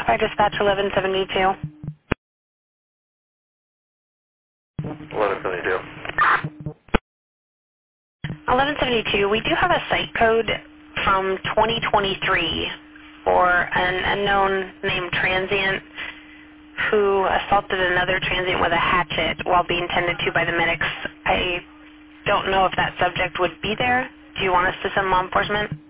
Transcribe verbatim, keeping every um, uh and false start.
Fire Dispatch eleven seventy-two. eleven seventy-two. eleven seventy-two, we do have a site code from twenty twenty-three for an unknown named transient who assaulted another transient with a hatchet while being tended to by the medics. I don't know if that subject would be there. Do you want us to send law enforcement?